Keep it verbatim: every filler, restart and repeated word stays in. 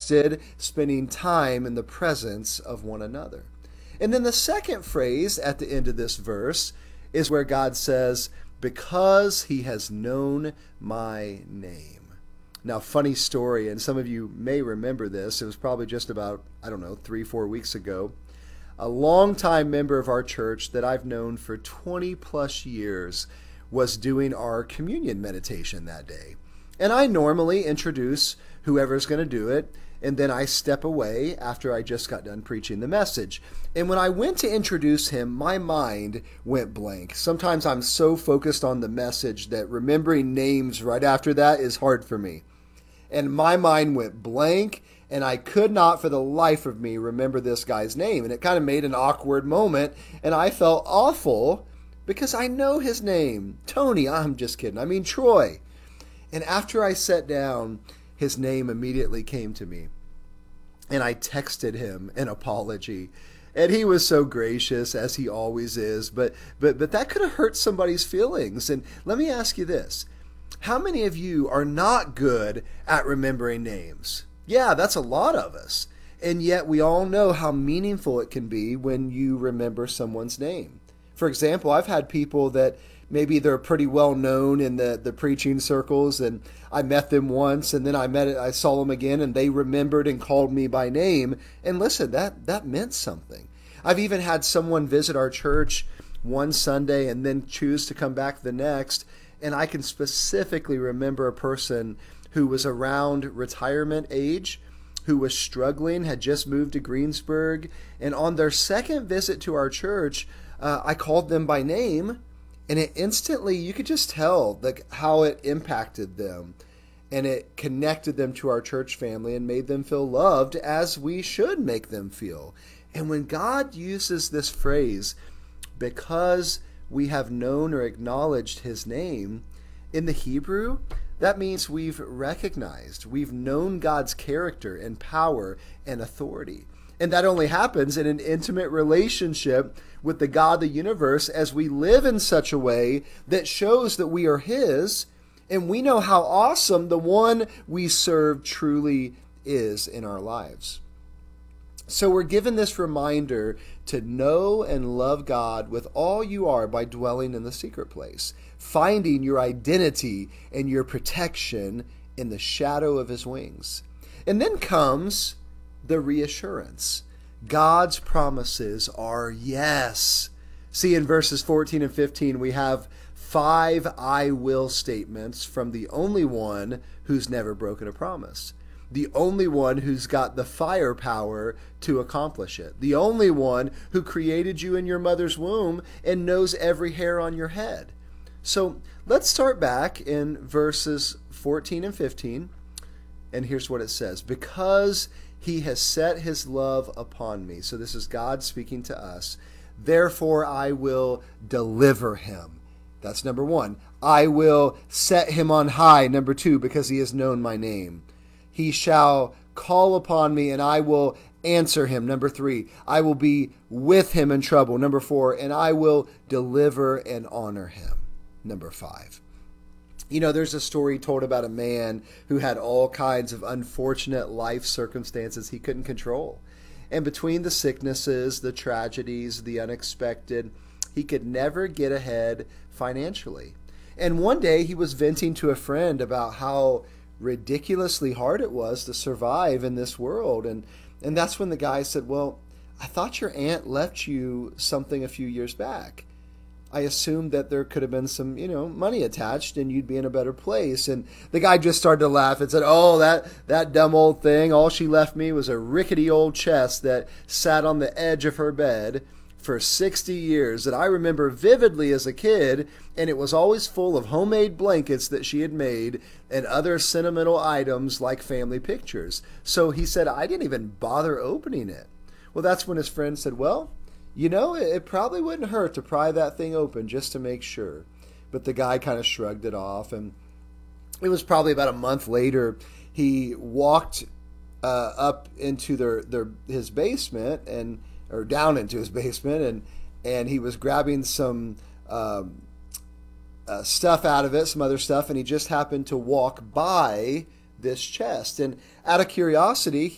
rested, spending time in the presence of one another. And then the second phrase at the end of this verse is where God says, because he has known my name. Now, funny story, and some of you may remember this. It was probably just about, I don't know, three, four weeks ago. A longtime member of our church that I've known for twenty plus years was doing our communion meditation that day. And I normally introduce whoever's going to do it, and then I step away after I just got done preaching the message. And when I went to introduce him, my mind went blank. Sometimes I'm so focused on the message that remembering names right after that is hard for me. And my mind went blank, and I could not for the life of me remember this guy's name. And it kind of made an awkward moment, and I felt awful because I know his name. Tony, I'm just kidding. I mean, Troy. And after I sat down, his name immediately came to me. And I texted him an apology. And he was so gracious, as he always is. But but but that could have hurt somebody's feelings. And let me ask you this. How many of you are not good at remembering names? Yeah, that's a lot of us. And yet we all know how meaningful it can be when you remember someone's name. For example, I've had people that maybe they're pretty well known in the, the preaching circles, and I met them once, and then I met I saw them again, and they remembered and called me by name. And listen, that that meant something. I've even had someone visit our church one Sunday and then choose to come back the next, and I can specifically remember a person who was around retirement age, who was struggling, had just moved to Greensburg, and on their second visit to our church, uh, I called them by name. And it instantly, you could just tell like how it impacted them, and it connected them to our church family and made them feel loved as we should make them feel. And when God uses this phrase, because we have known or acknowledged his name, in the Hebrew, that means we've recognized, we've known God's character and power and authority. And that only happens in an intimate relationship with the God of the universe as we live in such a way that shows that we are his, and we know how awesome the one we serve truly is in our lives. So we're given this reminder to know and love God with all you are by dwelling in the secret place, finding your identity and your protection in the shadow of his wings. And then comes the reassurance. God's promises are yes. See, in verses fourteen and fifteen, we have five I will statements from the only one who's never broken a promise. The only one who's got the firepower to accomplish it. The only one who created you in your mother's womb and knows every hair on your head. So let's start back in verses fourteen and fifteen. And here's what it says. Because he has set his love upon me. So this is God speaking to us. Therefore, I will deliver him. That's number one. I will set him on high. Number two, because he has known my name. He shall call upon me, and I will answer him. Number three, I will be with him in trouble. Number four, and I will deliver and honor him. Number five. You know, there's a story told about a man who had all kinds of unfortunate life circumstances he couldn't control. And between the sicknesses, the tragedies, the unexpected, he could never get ahead financially. And one day he was venting to a friend about how ridiculously hard it was to survive in this world. And, and that's when the guy said, well, I thought your aunt left you something a few years back. I assumed that there could have been some, you know, money attached and you'd be in a better place. And the guy just started to laugh and said, oh, that, that dumb old thing. All she left me was a rickety old chest that sat on the edge of her bed for sixty years that I remember vividly as a kid. And it was always full of homemade blankets that she had made and other sentimental items like family pictures. So he said, I didn't even bother opening it. Well, that's when his friend said, well, you know, it probably wouldn't hurt to pry that thing open just to make sure. But the guy kind of shrugged it off. And it was probably about a month later, he walked uh, up into their, their his basement and or down into his basement, and and he was grabbing some um, uh, stuff out of it, some other stuff, and he just happened to walk by this chest. And out of curiosity,